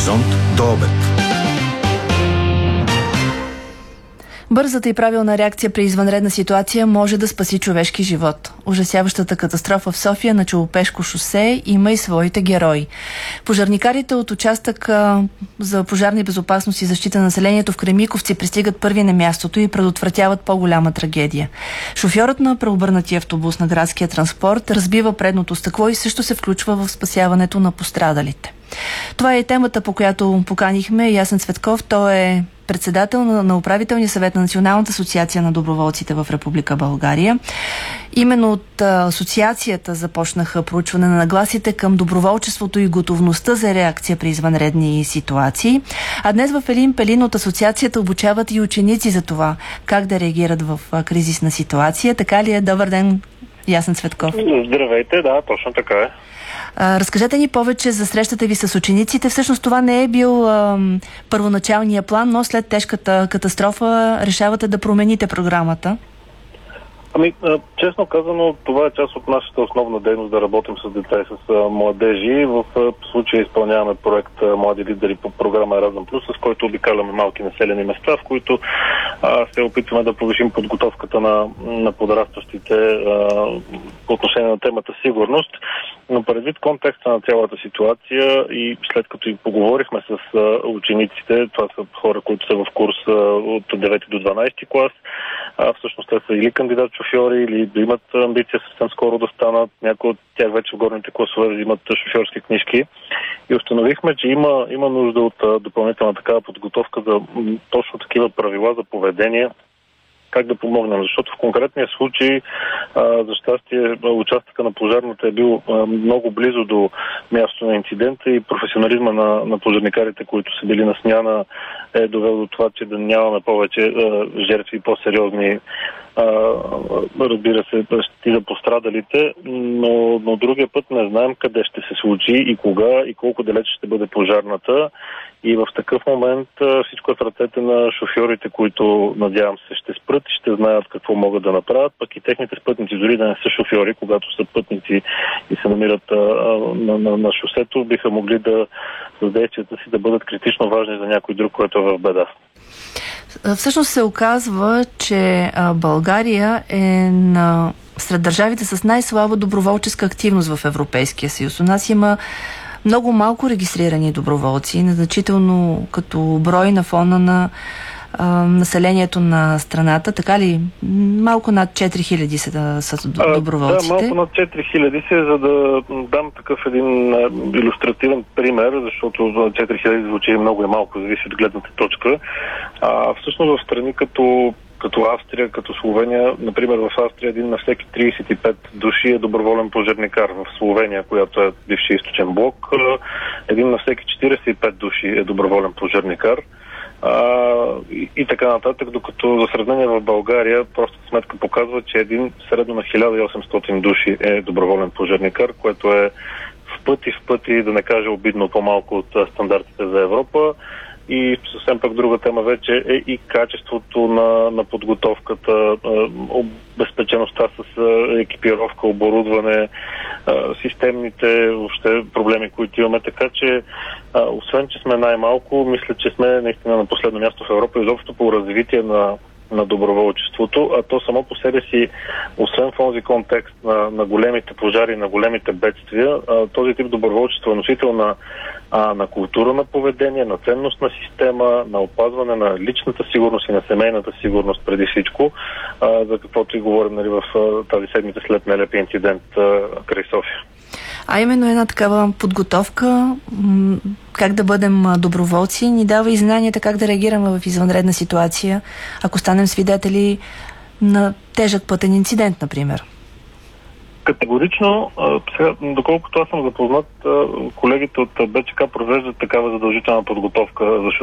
Хоризонт до обед. Бързата и правилна реакция при извънредна ситуация може да спаси човешки живот. Ужасяващата катастрофа в София на Челопешко шосе има и своите герои. Пожарникарите от участък за пожарна безопасност и защита на населението в Кремиковци пристигат първи на мястото и предотвратяват по-голяма трагедия. Шофьорът на преобърнатия автобус на градския транспорт разбива предното стъкло и също се включва в спасяването на пострадалите. Това е темата, по която поканихме Ясен Цветков. Той е председател на управителния съвет на Националната асоциация на доброволците в Република България. Именно от асоциацията започнаха проучване на нагласите към доброволчеството и готовността за реакция при извънредни ситуации. А днес в Елин Пелин от асоциацията обучават и ученици за това как да реагират в кризисна ситуация. Така ли е? Добър ден, Ясен Цветков. Здравейте, да, точно така е. Разкажете ни повече за срещата ви с учениците. Всъщност това не е бил първоначалния план, но след тежката катастрофа решавате да промените програмата. Честно казано, това е част от нашата основна дейност да работим с деца и с младежи. В случая изпълняваме проект Млади лидери по програма Еразъм Плюс, с който обикаляме малки населени места, в които се опитваме да повишим подготовката на подрастващите по отношение на темата сигурност. Но предвид контекста на цялата ситуация и след като и поговорихме с учениците, това са хора, които са в курс от 9 до 12 клас, всъщност те са или кандидат шофьори, или да имат амбиция съвсем скоро да станат. Някои от тях вече в горните класове взимат шофьорски книжки. И установихме, че има нужда от допълнителна такава подготовка за точно такива правила за поведение, как да помогнем. Защото в конкретния случай, за щастие, участъка на пожарната е бил много близо до мястото на инцидента и професионализма на пожарникарите, които са били на смяна, е довел до това, че да нямаме повече жертви и по-сериозни, разбира се, щети за пострадалите, но другия път не знаем къде ще се случи и кога и колко далеч ще бъде пожарната. И в такъв момент всичко е в ръцете на шофьорите, които, надявам се, ще спрат и ще знаят какво могат да направят, пък и техните спътници, дори да не са шофьори, когато са пътници и се намират на шосето, биха могли да с действията си да бъдат критично важни за някой друг, който е в беда. Всъщност се оказва, че България е сред държавите с най-слаба доброволческа активност в Европейския съюз. У нас има много малко регистрирани доброволци, незначително като брой на фона на населението на страната. Така ли? Малко над 4000 са доброволците. Да, малко над 4000 са, за да дам такъв един илюстративен пример, защото 4000 звучи много и малко, зависи от гледната точка. Всъщност в страни като Австрия, като Словения, например в Австрия един на всеки 35 души е доброволен пожарникар. В Словения, която е бивши източен блок, един на всеки 45 души е доброволен пожарникар. И така нататък, докато за сравнение в България просто сметка показва, че един средно на 1800 души е доброволен пожарникар, което е в пъти, да не кажа обидно по-малко от стандартите за Европа. И съвсем пък друга тема вече е и качеството на подготовката, обезпечеността с екипировка, оборудване, системните въобще проблеми, които имаме. Така че, освен че сме най-малко, мисля, че сме наистина на последно място в Европа, изобщо по развитие на доброволчеството, а то само по себе си, освен в този контекст на големите пожари, на големите бедствия, този тип доброволчество е носител на култура на поведение, на ценностна система, на опазване на личната сигурност и на семейната сигурност преди всичко, за каквото и говорим в тази седмица след нелепия инцидент край София. А именно една такава подготовка, как да бъдем доброволци, ни дава и знанията как да реагираме в извънредна ситуация, ако станем свидетели на тежък пътен инцидент, например. Категорично, сега, доколкото аз съм запознат, колегите от БЧК провеждат такава задължителна подготовка за